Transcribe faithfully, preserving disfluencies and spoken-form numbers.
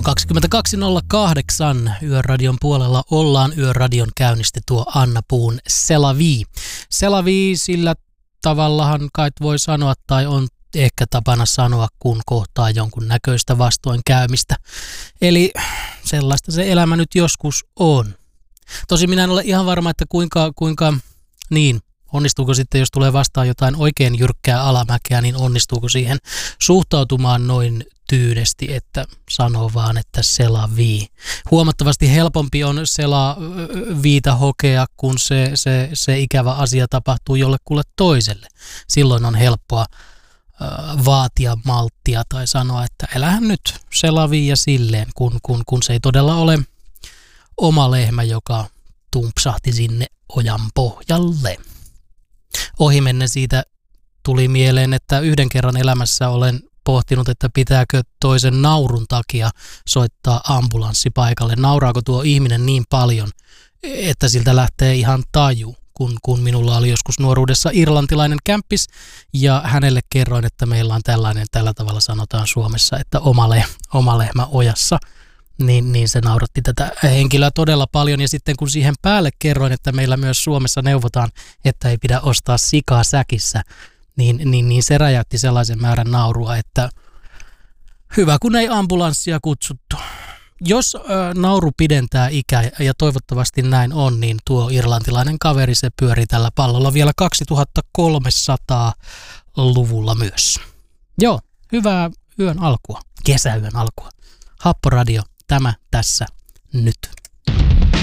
kaksikymmentäkaksi nolla kahdeksan Yöradion puolella ollaan. Yöradion käynnisti tuo Anna Puun Selavi. Selavi sillä tavallahan kai voi sanoa, tai on ehkä tapana sanoa, kun kohtaa jonkun näköistä vastoinkäymistä. Eli sellaista se elämä nyt joskus on. Tosin minä en ole ihan varma, että kuinka, kuinka niin, onnistuuko sitten, jos tulee vastaan jotain oikein jyrkkää alamäkeä, niin onnistuuko siihen suhtautumaan noin tyynesti, että sanoo vaan, että Selavi. Huomattavasti helpompi on Selaviita hokea, kun se, se, se ikävä asia tapahtuu jollekulle toiselle. Silloin on helppoa äh, vaatia malttia tai sanoa, että älähän nyt Selavi ja silleen, kun, kun, kun se ei todella ole oma lehmä, joka tumpsahti sinne ojan pohjalle. Ohimennen siitä tuli mieleen, että yhden kerran elämässä olen pohtinut, että pitääkö toisen naurun takia soittaa ambulanssi paikalle. Nauraako tuo ihminen niin paljon, että siltä lähtee ihan taju, kun, kun minulla oli joskus nuoruudessa irlantilainen kämppis ja hänelle kerroin, että meillä on tällainen, tällä tavalla sanotaan Suomessa, että oma, le, oma lehmä ojassa. Niin, niin se nauratti tätä henkilöä todella paljon, ja sitten kun siihen päälle kerroin, että meillä myös Suomessa neuvotaan, että ei pidä ostaa sikaa säkissä, niin, niin, niin se räjäytti sellaisen määrän naurua, että hyvä kun ei ambulanssia kutsuttu. Jos ä, nauru pidentää ikää, ja toivottavasti näin on, niin tuo irlantilainen kaveri, se pyörii tällä pallolla vielä kaksituhattakolmesataa-luvulla myös. Joo, hyvää yön alkua, kesäyön alkua. Happoradio. Tämä tässä nyt.